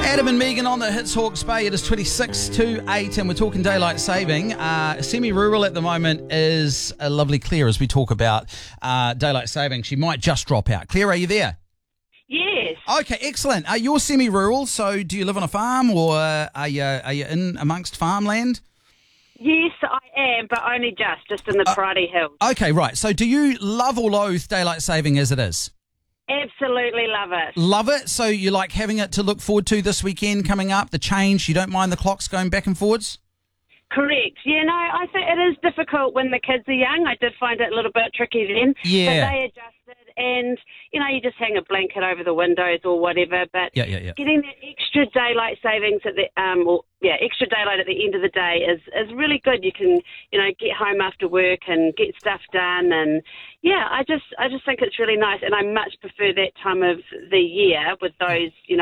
Adam and Megan on the Hits Hawke's Bay. It is 26 to 8 and we're talking daylight saving. Semi-rural at the moment is a lovely Claire as we talk about daylight saving. She might just drop out. Claire, are you there? Yes. Okay, excellent. You're semi-rural, so do you live on a farm or are you in amongst farmland? Yes, I am, but only just in the Parati Hills. Okay, right. So do you love or loathe daylight saving as it is? Absolutely love it. Love it? So you like having it to look forward to this weekend coming up, the change, you don't mind the clocks going back and forwards? Correct. Yeah, no, I think it is difficult when the kids are young. I did find it a little bit tricky then. Yeah. But they adjusted and, you just hang a blanket over the windows or whatever. But Yeah. getting that extra daylight savings at the, extra daylight at the end of the day is really good. You can, get home after work and get stuff done. And, I just think it's really nice. And I much prefer that time of the year with those,